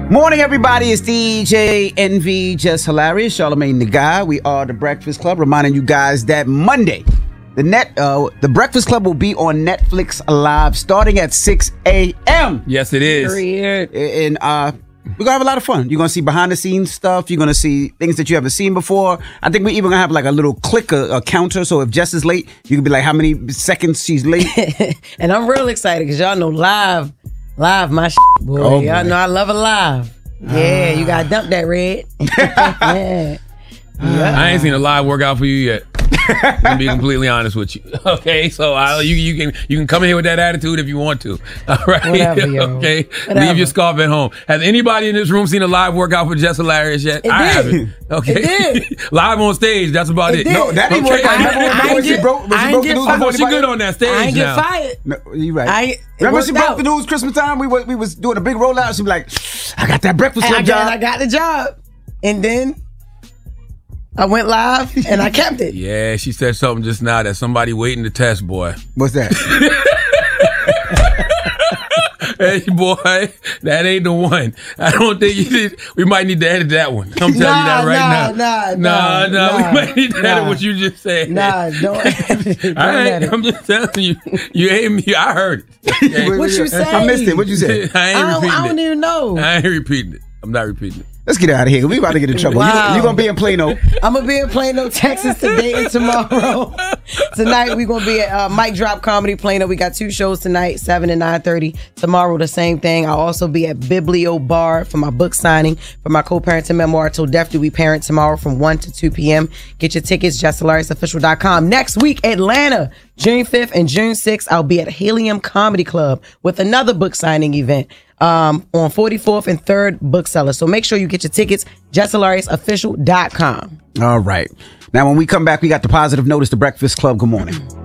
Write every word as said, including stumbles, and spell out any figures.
Morning, everybody. It's D J Envy, Just Hilarious, Charlamagne the Guy. We are the Breakfast Club, reminding you guys that Monday, the net, uh, the Breakfast Club will be on Netflix Live starting at six a.m. Yes, it is. Period. And uh, we're going to have a lot of fun. You're going to see behind-the-scenes stuff. You're going to see things that you haven't seen before. I think we're even going to have like a little clicker, a counter. So if Jess is late, you can be like, how many seconds she's late? And I'm real excited because y'all know live, live my shit, boy. Oh, y'all boy. know I love it live. Yeah, you got to dump that red. yeah. I ain't seen a live workout for you yet. I'm gonna be completely honest with you. Okay, so I, you you can you can come in here with that attitude if you want to. All right, Whatever, yo. okay. Whatever. Leave your scarf at home. Has anybody in this room seen a live workout for Just Hilarious yet? It I did. haven't. Okay, It did. live on stage. That's about it. It did. No, that didn't Okay. work out. I- Remember, I remember ain't when she get- broke, when I she ain't broke the get news I before thought she anybody- good on that stage I ain't now. get fired. No, you're right. I- it Remember she worked broke out. the news Christmas time? We was we was doing a big rollout. She be like, I got that Breakfast And Club I got, job. I got the job. And then I went live and I kept it. Yeah, she said something just now that somebody waiting to test, boy. What's that? Hey, boy, that ain't the one. I don't think you did. We might need to edit that one. I'm telling Nah, you that right nah, now. nah, nah, nah, nah. nah, We might need to edit nah. what you just said. Nah, don't. don't I ain't, edit. I'm just telling you. You ain't me. I heard it. Okay? What you say? I missed it. What you say? I ain't I don't, repeating I don't it. even know. I ain't repeating it. I'm not repeating it. Let's get out of here. We about to get in trouble. Wow. You're going to be in Plano. I'm gonna be in Plano, Texas today and tomorrow. Tonight we're gonna be at uh, Mic Drop Comedy Plano. We got two shows tonight, seven and nine thirty. Tomorrow the same thing. I'll also be at Biblio Bar for my book signing for my co-parenting memoir Till Death Do We Parent tomorrow from one to two p.m. Get your tickets, just hilarious official dot com. Next week, Atlanta, June fifth and June sixth, I'll be at Helium Comedy Club with another book signing event. Um, on forty-fourth and third Bookseller. So make sure you get your tickets, just hilarious official dot com. All right. Now, when we come back, we got the positive notice, the Breakfast Club. Good morning.